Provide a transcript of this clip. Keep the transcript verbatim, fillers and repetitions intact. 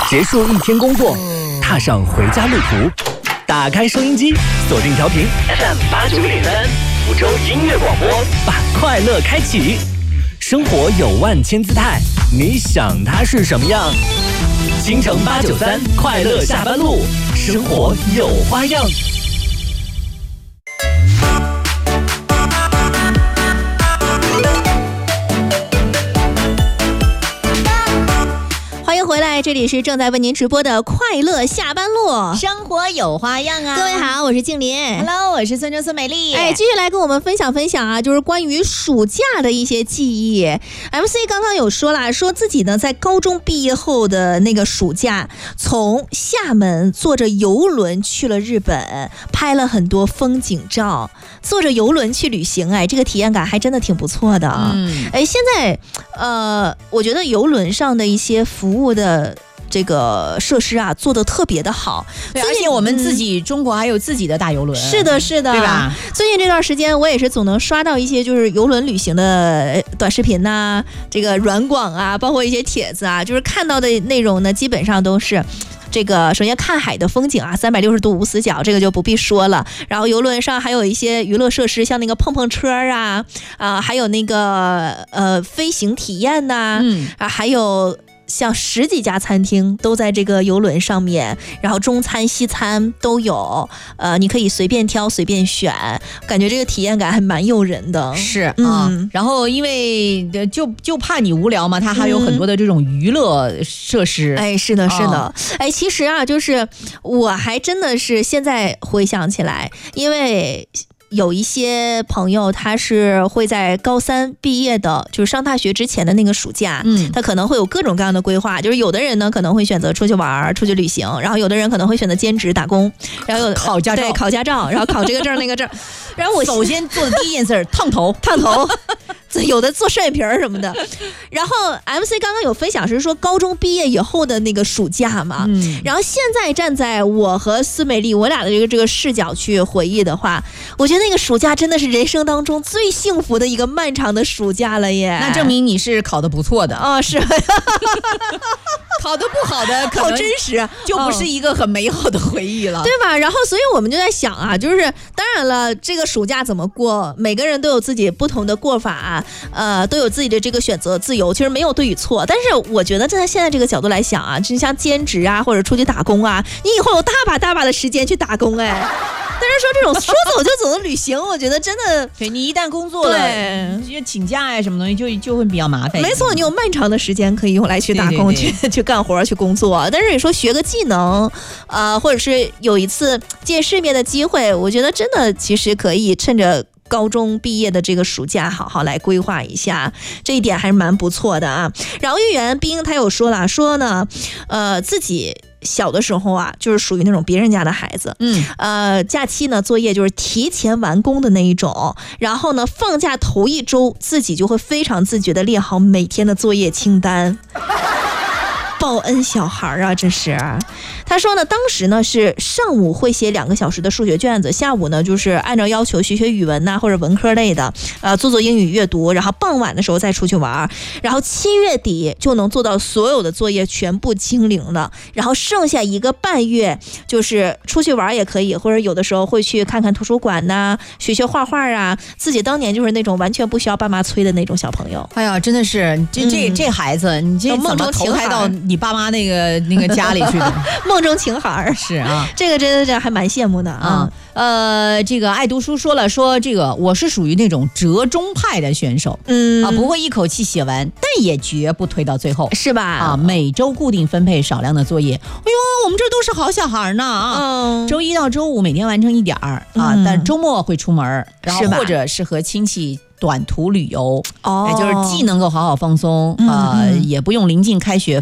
结束一天工作，踏上回家路途，打开收音机，锁定调频 F M 八九点三，福州音乐广播，把快乐开启。生活有万千姿态，你想它是什么样？京城八九三，快乐下班路，生活有花样。 欢迎回来，这里是正在为您直播的快乐下班路， 生活有花样啊！ 各位好，我是静林 ，Hello， 我是孙中孙美丽。 哎，继续来跟我们分享分享啊，就是关于暑假的一些记忆。M C 刚刚有说了，说自己呢在高中毕业后的那个暑假，从厦门坐着游轮去了日本，拍了很多风景照。坐着游轮去旅行，哎，这个体验感还真的挺不错的。嗯，哎，现在呃，我觉得游轮上的一些服务的这个设施啊，做得特别的好。 对，而且我们自己、嗯、中国还有自己的大游轮。 是的，是的， 对吧？ 最近这段时间，我也是总能刷到一些就是游轮旅行的短视频呐、啊，这个软广啊，包括一些帖子啊，就是看到的内容呢，基本上都是。这个首先看海的风景啊，三百六十度无死角，这个就不必说了。然后游轮上还有一些娱乐设施，像那个碰碰车啊，啊、呃，还有那个呃飞行体验呐、啊，嗯啊，还有。像十几家餐厅都在这个游轮上面，然后中餐西餐都有，呃，你可以随便挑随便选，感觉这个体验感还蛮诱人的。 是啊、嗯，然后因为就就怕你无聊嘛，它还有很多的这种娱乐设施。 嗯、哎，是的，是的、哦，哎，其实啊，就是我还真的是现在回想起来，因为。有一些朋友他是会在高三毕业的，就是上大学之前的那个暑假，嗯，他可能会有各种各样的规划，就是有的人呢可能会选择出去玩出去旅行，然后有的人可能会选择兼职打工，然后有考驾照， 对，考驾照，然后考这个证那个证，然后我首先做的第一件事烫头烫头有的做双眼皮儿什么的。然后 M C 刚刚有分享是说高中毕业以后的那个暑假嘛，嗯，然后现在站在我和思美丽我俩的这个这个视角去回忆的话，我觉得那个暑假真的是人生当中最幸福的一个漫长的暑假了耶。 那证明你是考得不错的哦，是考得不好的好真实， 就不是一个很美好的回忆了， 对吧？然后所以我们就在想啊，就是当然了，这个暑假怎么过，每个人都有自己不同的过法，呃，都有自己的这个选择自由，其实没有对与错。但是我觉得站在现在这个角度来想啊，就像兼职啊，或者出去打工啊，你以后有大把大把的时间去打工哎。但是说这种说走就走的旅行，我觉得真的， 对你一旦工作了，对，请假呀什么东西就就会比较麻烦。 没错，你有漫长的时间可以用来去打工，对对对去去干活，去工作。但是你说学个技能，呃，或者是有一次见世面的机会，我觉得真的其实可以趁着。高中毕业的这个暑假好好来规划一下，这一点还是蛮不错的啊。然后玉元冰他有说了，说呢呃自己小的时候啊就是属于那种别人家的孩子，嗯，呃假期呢作业就是提前完工的那一种，然后呢放假头一周自己就会非常自觉的列好每天的作业清单。报恩小孩啊，这是。他说呢，当时呢是上午会写两个小时的数学卷子，下午呢就是按照要求学学语文呐、啊、或者文科类的，呃做做英语阅读，然后傍晚的时候再出去玩，然后七月底就能做到所有的作业全部清零了，然后剩下一个半月就是出去玩也可以，或者有的时候会去看看图书馆呐、啊，学学画画啊，自己当年就是那种完全不需要爸妈催的那种小朋友。 哎呀，真的是这这、嗯、这孩子，你这怎么投胎到你爸妈那个那个家里去的？ 梦中情孩是啊， 这个真的是还蛮羡慕的啊。 呃，这个爱读书说了，说这个我是属于那种折中派的选手，嗯啊，不会一口气写完，但也绝不推到最后， 是吧？ 啊，每周固定分配少量的作业。哎呦，我们这都是好小孩呢啊！嗯，周一到周五每天完成一点儿啊，嗯、但周末会出门，然后或者是和亲戚。短途旅游，哦，也就是既能够好好放松，呃，嗯嗯也不用临近开学